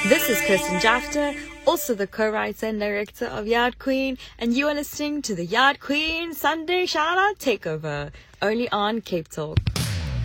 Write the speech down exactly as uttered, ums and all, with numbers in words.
This is Kirsten Jafter, also the co-writer and director of Yard Queen, and you are listening to the Yard Queen Sunday Shout Out Takeover, only on Cape Talk.